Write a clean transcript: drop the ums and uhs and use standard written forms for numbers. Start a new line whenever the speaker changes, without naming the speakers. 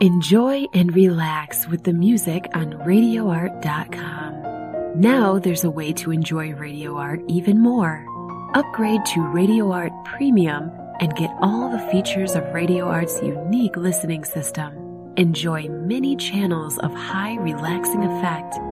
Enjoy and relax with the music on RadioArt.com. Now there's a way to enjoy Radio Art even more. Upgrade to Radio Art Premium and get all the features of Radio Art's unique listening system. Enjoy many channels of high relaxing effect